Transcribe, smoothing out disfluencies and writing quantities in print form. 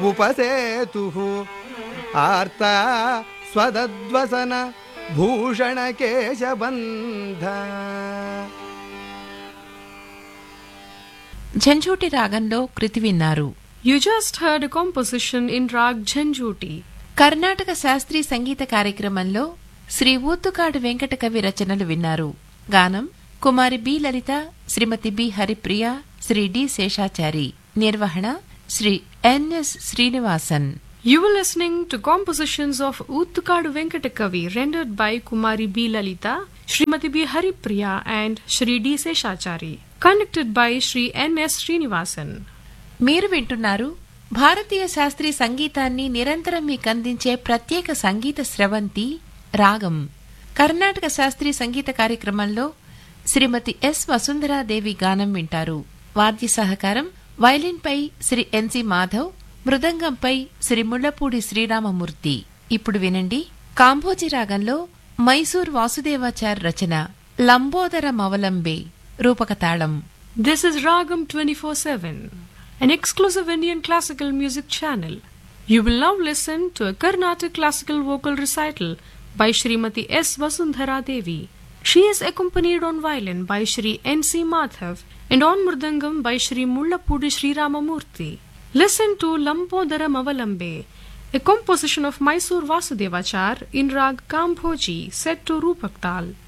ఉపసేతుః ఆర్తా స్వదద్వసన భూషణ కేశబంధ. ఝంఝూటి రాగంలో కృతి విన్నారు. You just heard a composition in Rag Jhanjhuti. Karnataka శాస్త్రీయ సంగీత కార్యక్రమంలో శ్రీ ఊత్తుకాడు వెంకట కవి రచనలు విన్నారు. గానం కుమారి బి లలిత, శ్రీమతి బి హరిప్రియ, శ్రీ డి శేషాచారి. నిర్వహణ Shri NS Srinivasan. You were listening to compositions of Uttukadu Venkatakavi rendered by Kumari B. Lalita, Srimati B. Haripriya and Shri D. Seshachari, conducted by Shri N.S. Srinivasan. మీరు వింటున్నారు భారతీయ శాస్త్రీయ సంగీతాన్ని నిరంతరం మీకందించే ప్రత్యేక సంగీత స్రవంతి రాగం. కర్ణాటక శాస్త్రీయ సంగీత కార్యక్రమంలో శ్రీమతి ఎస్ వసుంధరాదేవి గానం వింటారు. వాద్య సహకారం వైలిన్పై శ్రీ ఎన్సి మాధవ్, మృదంగంపై శ్రీ ముళ్లపూడి శ్రీరామమూర్తి. ఇప్పుడు వినండి కాంభోజి రాగంలో మైసూర్ వాసుదేవాచార్ రచన లంబోదర మవలంబే రూపక తాళం. This is Ragam 24/7, an exclusive Indian classical music channel. You will now listen to a Carnatic classical vocal recital by Srimati S. Vasundhara Devi. She is accompanied on violin by Shri N.C. Madhav and on mridangam by Shri Mullapudi Shri Ramamurthy. Listen to Lambodara Mavalambe, a composition of Mysore Vasudevachar in Rag Kambhoji set to Rupak Tal.